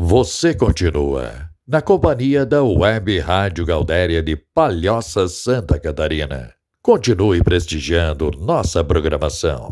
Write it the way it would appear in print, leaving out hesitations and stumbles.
Você continua na companhia da Web Rádio Gaudéria de Palhoça, Santa Catarina. Continue prestigiando nossa programação.